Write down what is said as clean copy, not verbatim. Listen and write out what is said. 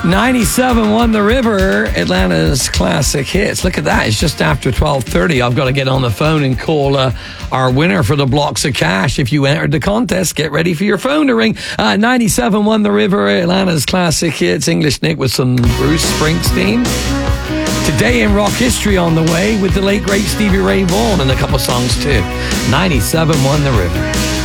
97 won the river, Atlanta's classic hits. Look at that. It's just after 12:30. I've got to get on the phone and call our winner for the blocks of cash. If you entered the contest, get ready for your phone to ring. 97 won the river, Atlanta's classic hits. English Nick with some Bruce Springsteen. Today in rock history on the way with the late great Stevie Ray Vaughan and a couple songs too. 97 won the river.